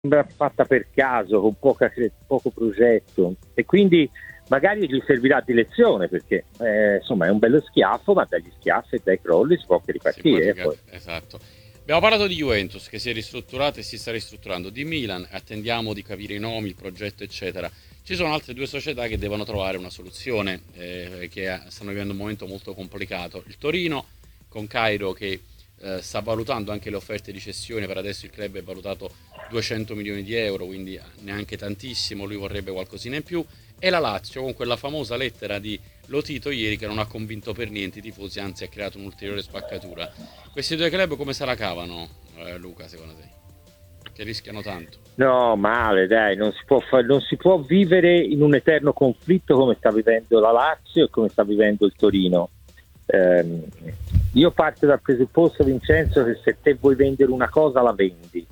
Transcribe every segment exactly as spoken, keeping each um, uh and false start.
sembra fatta per caso, con poca, poco progetto, e quindi magari gli servirà di lezione, perché eh, insomma è un bello schiaffo, ma dagli schiaffi e dai crolli si può anche ripartire. Può, esatto. Abbiamo parlato di Juventus che si è ristrutturata e si sta ristrutturando, di Milan attendiamo di capire i nomi, il progetto eccetera. Ci sono altre due società che devono trovare una soluzione, eh, che stanno vivendo un momento molto complicato. Il Torino con Cairo che eh, sta valutando anche le offerte di cessione, per adesso il club è valutato duecento milioni di euro, quindi neanche tantissimo, lui vorrebbe qualcosina in più, e la Lazio con quella famosa lettera di Lotito ieri che non ha convinto per niente i tifosi, anzi ha creato un'ulteriore spaccatura. Questi due club come se la cavano, eh, Luca, secondo te? Che rischiano tanto. No, male, dai, non si può fa- non si può vivere in un eterno conflitto come sta vivendo la Lazio e come sta vivendo il Torino. Eh, io parto dal presupposto, Vincenzo, che se te vuoi vendere una cosa la vendi,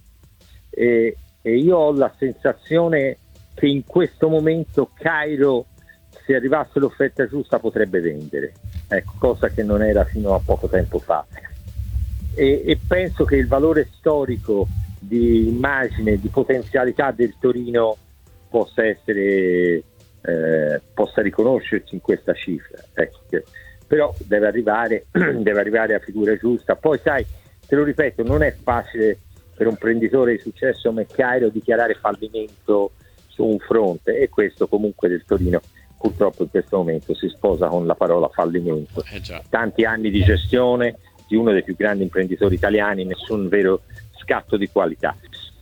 e, e io ho la sensazione che in questo momento Cairo, se arrivasse l'offerta giusta, potrebbe vendere, ecco, cosa che non era fino a poco tempo fa, e, e penso che il valore storico di immagine, di potenzialità del Torino possa essere eh, possa riconoscersi in questa cifra, ecco, che, però deve arrivare deve arrivare a figura giusta. Poi sai, te lo ripeto, non è facile per un imprenditore di successo come Cairo dichiarare fallimento su un fronte, e questo comunque del Torino purtroppo in questo momento si sposa con la parola fallimento. Eh già. Tanti anni di gestione di uno dei più grandi imprenditori italiani, nessun vero scatto di qualità.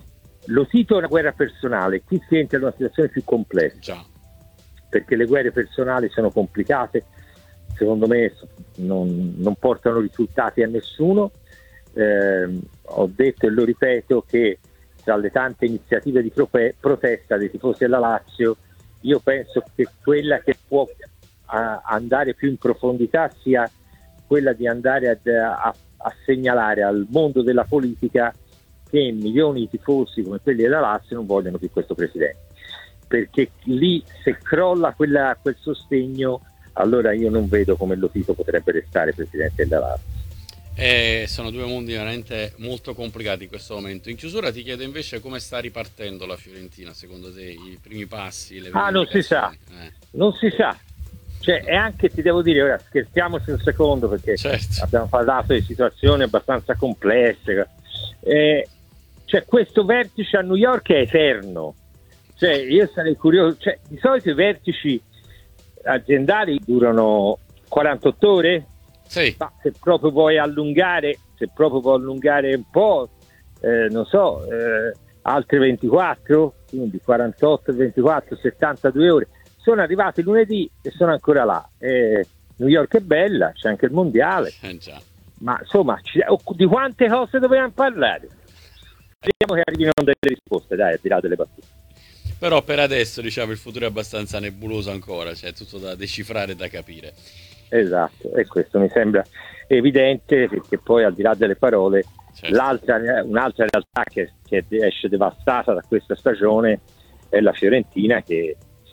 Lo cito è una guerra personale, qui si entra in una situazione più complessa. Già. Perché le guerre personali sono complicate, secondo me non, non portano risultati a nessuno. Eh, ho detto e lo ripeto che tra le tante iniziative di prope- protesta dei tifosi della Lazio, io penso che quella che può a, andare più in profondità sia quella di andare a, a, a segnalare al mondo della politica che milioni di tifosi come quelli della Lazio non vogliono più questo presidente, perché lì se crolla quella, quel sostegno, allora io non vedo come Lotito potrebbe restare presidente della Lazio. Eh, sono due mondi veramente molto complicati in questo momento. In chiusura ti chiedo invece come sta ripartendo la Fiorentina, secondo te, i primi passi, le ah non si sa eh. non si sa, cioè, e anche ti devo dire, ora scherziamoci un secondo, perché certo. abbiamo parlato di situazioni abbastanza complesse, eh, cioè questo vertice a New York è eterno, cioè io sarei curioso, cioè di solito i vertici aziendali durano quarantotto ore. Sì. Ma se proprio vuoi allungare, se proprio vuoi allungare un po', eh, non so, eh, altre ventiquattro, quindi quarantotto e ventiquattro, settantadue ore. Sono arrivati lunedì e sono ancora là. Eh, New York è bella, c'è anche il mondiale, eh già. ma insomma, ci, di quante cose dobbiamo parlare? Speriamo che arrivino delle risposte, dai, al di là delle battute. Però per adesso, diciamo, il futuro è abbastanza nebuloso ancora, c'è tutto da decifrare e da capire. Esatto, e questo mi sembra evidente, perché poi al di là delle parole, certo, l'altra, un'altra realtà che, che esce devastata da questa stagione è la Fiorentina, che,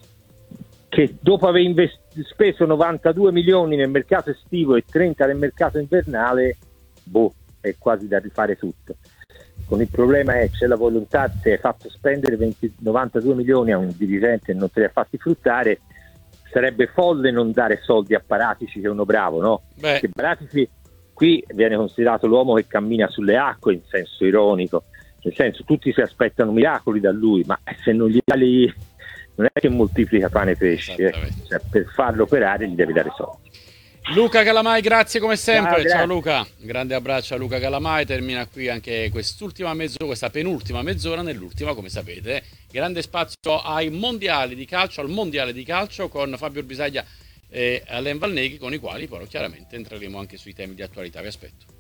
che dopo aver invest- speso novantadue milioni nel mercato estivo e trenta nel mercato invernale, boh, è quasi da rifare tutto. Con il problema è c'è la volontà, se hai fatto spendere venti, novantadue milioni a un dirigente e non te li ha fatti fruttare, sarebbe folle non dare soldi a Paratici, che è uno bravo, no? Beh. Che Paratici qui viene considerato l'uomo che cammina sulle acque, in senso ironico, nel senso tutti si aspettano miracoli da lui, ma se non gli dai, non è che moltiplica pane e pesci, eh. Cioè, per farlo operare gli devi dare soldi. Luca Calamai, grazie come sempre. Ciao, ciao Luca, un grande abbraccio a Luca Calamai. Termina qui anche quest'ultima mezz'ora, questa penultima mezz'ora, nell'ultima, come sapete, grande spazio ai mondiali di calcio, al mondiale di calcio con Fabio Bisaglia e Alain Valneghi, con i quali poi chiaramente entreremo anche sui temi di attualità. Vi aspetto.